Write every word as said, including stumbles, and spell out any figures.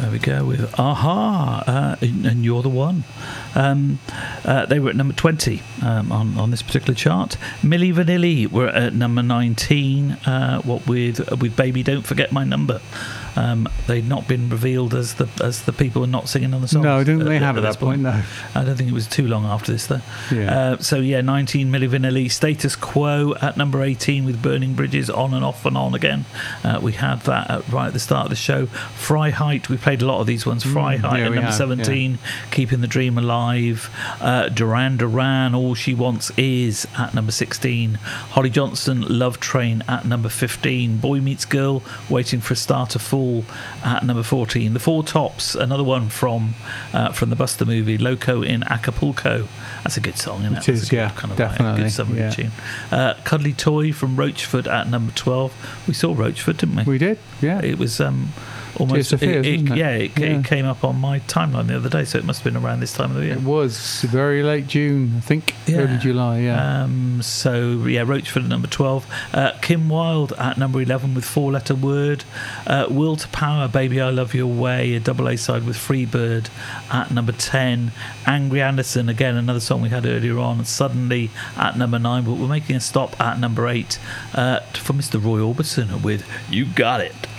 There we go with Aha, uh, and You're the One. Um, uh, they were at number twenty um, on, on this particular chart. Milli Vanilli were at number nineteen. Uh, what with with Baby Don't Forget My Number. Um, they'd not been revealed as the as the people were not singing on the song. No, didn't they have at that point? No, I don't think it was too long after this though. Yeah. Uh, so yeah, nineteen Milli Vanilli. Status Quo at number eighteen with Burning Bridges, On and Off and On Again. Uh, we had that at, right at the start of the show. Freiheit, we played a lot of these ones. Freiheit mm, yeah, at number have, seventeen, yeah. Keeping the Dream Alive. Uh, Duran Duran, All She Wants Is at number sixteen. Holly Johnson, Love Train at number fifteen. Boy Meets Girl, Waiting for a Star to Fall at number fourteen. The Four Tops, another one from uh, from the Buster movie, Loco in Acapulco. That's a good song, isn't it? It is, good, yeah, kind of definitely. Like a good summery yeah. tune. Uh, Cuddly Toy from Roachford at number twelve. We saw Roachford, didn't we? We did, yeah. It was um, almost Tears for Fears, it, it, wasn't it? yeah, it, Yeah. it came up on my timeline the other day, so it must have been around this time of the year. It was very late June, I think, Yeah. early July, yeah. Um, so, yeah, Roachford at number twelve. Uh, Kim Wilde at number eleven with Four Letter Word. Uh, Will to Power, Baby I Love Your Way, a double A side with Freebird at number ten. Angry Anderson, again, another song we had earlier on, Suddenly at number nine, but we're making a stop at number eight uh, for Mister Roy Orbison with You Got It.